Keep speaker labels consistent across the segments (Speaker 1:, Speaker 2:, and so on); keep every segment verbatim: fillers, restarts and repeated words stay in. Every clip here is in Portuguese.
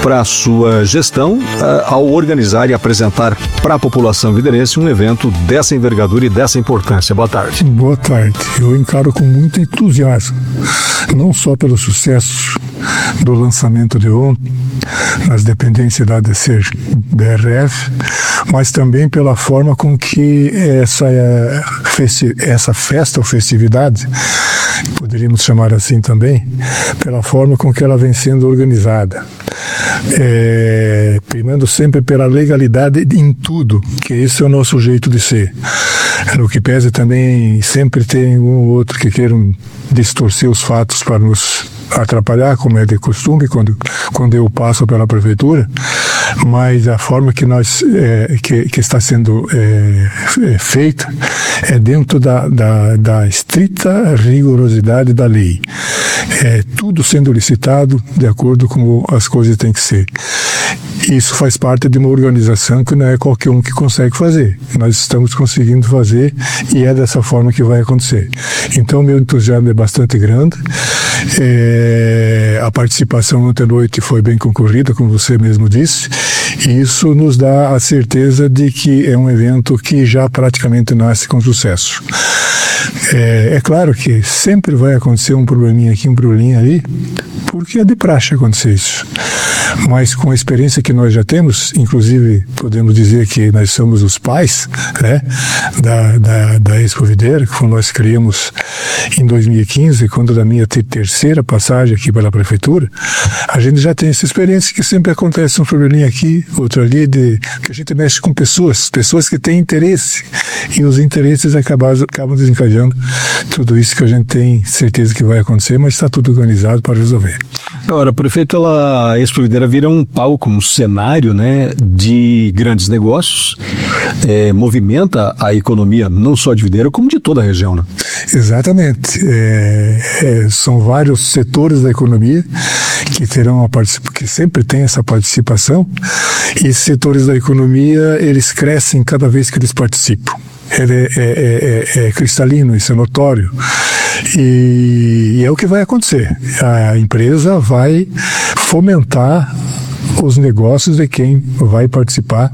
Speaker 1: para a sua gestão ao organizar e apresentar para a população viderense um evento dessa envergadura e dessa importância. Boa tarde.
Speaker 2: Boa tarde. Eu encaro com muito entusiasmo, não só pelo sucesso do lançamento de ontem nas dependências da A D C B R F, mas também pela forma com que essa, essa festa ou festividade, poderíamos chamar assim também, pela forma com que ela vem sendo organizada. É, primando sempre pela legalidade em tudo, que esse é o nosso jeito de ser. No que pese também sempre tem um ou outro que queiram distorcer os fatos para nos atrapalhar, como é de costume quando, quando eu passo pela prefeitura, mas a forma que nós é, que, que está sendo é, é feita é dentro da, da, da estrita rigorosidade da lei. É tudo sendo licitado de acordo com as coisas têm que ser. Isso faz parte de uma organização que não é qualquer um que consegue fazer. Nós estamos conseguindo fazer e é dessa forma que vai acontecer. Então, meu entusiasmo é bastante grande. É, a participação ontem à noite foi bem concorrida, como você mesmo disse, e isso nos dá a certeza de que é um evento que já praticamente nasce com sucesso. É, é claro que sempre vai acontecer um probleminha aqui, um probleminha ali, porque é de praxe acontecer isso. Mas com a experiência que nós já temos, inclusive podemos dizer que nós somos os pais, né, da, da, da Expo Videira, que nós criamos em dois mil e quinze, quando da minha terceira passagem aqui pela prefeitura, a gente já tem essa experiência que sempre acontece um probleminha aqui, outro ali, de, que a gente mexe com pessoas, pessoas que têm interesse, e os interesses acabam, acabam desencadeando tudo isso que a gente tem certeza que vai acontecer, mas está tudo organizado para resolver.
Speaker 1: Agora, prefeito, ela, a Expo Videira vira um palco, um cenário, né, de grandes negócios, é, movimenta a economia não só de Videira, como de toda a região, né?
Speaker 2: Exatamente. É, é, são vários setores da economia que terão a participação, que sempre tem essa participação, e esses setores da economia, eles crescem cada vez que eles participam. Ele é, é, é, é cristalino, isso é notório. E, e é o que vai acontecer. A empresa vai fomentar os negócios de quem vai participar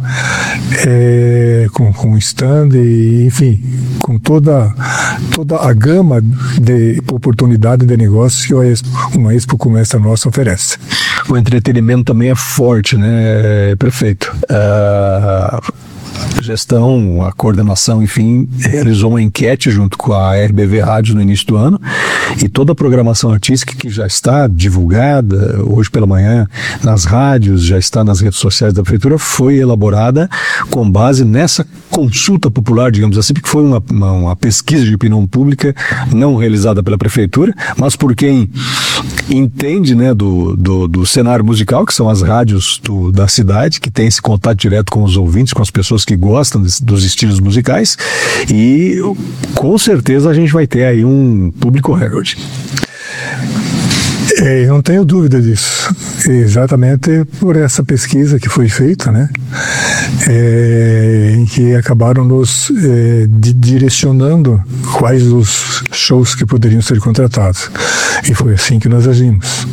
Speaker 2: é, com, com stand e, enfim, com toda, toda a gama de oportunidade de negócios que a Expo, uma Expo como essa nossa oferece.
Speaker 1: O entretenimento também é forte, né, prefeito? Uh... A gestão, a coordenação, enfim, realizou uma enquete junto com a R B V Rádio no início do ano, e toda a programação artística que já está divulgada hoje pela manhã nas rádios, já está nas redes sociais da prefeitura, foi elaborada com base nessa consulta popular, digamos assim, porque foi uma, uma, uma pesquisa de opinião pública não realizada pela prefeitura, mas por quem entende, né, do, do, do cenário musical, que são as rádios do, da cidade, que tem esse contato direto com os ouvintes, com as pessoas que gostam de, dos estilos musicais, e com certeza a gente vai ter aí um público recorde.
Speaker 2: É, eu não tenho dúvida disso. Exatamente por essa pesquisa que foi feita, né? É, em que acabaram nos é, di- direcionando quais os shows que poderiam ser contratados. E foi assim que nós agimos.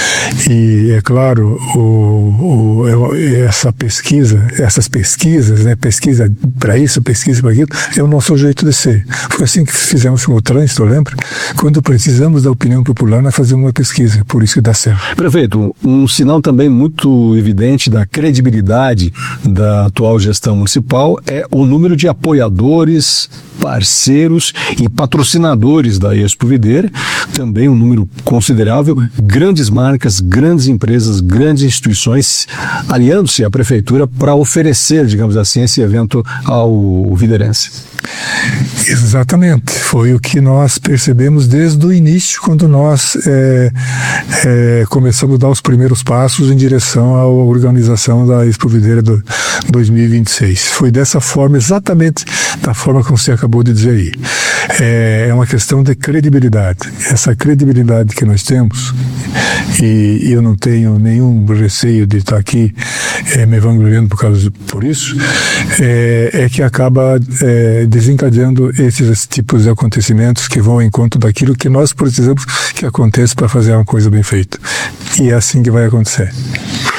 Speaker 2: E é claro, o, o, essa pesquisa, essas pesquisas, né, pesquisa para isso, pesquisa para aquilo, é o nosso jeito de ser. Foi assim que fizemos com o trânsito, lembra? Quando precisamos da opinião popular, nós fazemos uma pesquisa, por isso que dá certo.
Speaker 1: Prefeito, um sinal também muito evidente da credibilidade da atual gestão municipal é o número de apoiadores, parceiros e patrocinadores da Expo Videira, também um número considerável, grandes marcas, grandes empresas, grandes instituições aliando-se à prefeitura para oferecer, digamos assim, esse evento ao videirense.
Speaker 2: Exatamente, foi o que nós percebemos desde o início, quando nós é, é, começamos a dar os primeiros passos em direção à organização da Expo Videira do dois mil e vinte e seis. Foi dessa forma, exatamente da forma como você acabou de dizer aí. É, é uma questão de credibilidade. Essa credibilidade que nós temos, e eu não tenho nenhum receio de estar aqui é, me vangloriando por causa por isso, é, é que acaba é, desencadeando esses tipos de acontecimentos que vão ao encontro daquilo que nós precisamos que aconteça para fazer uma coisa bem feita. E é assim que vai acontecer.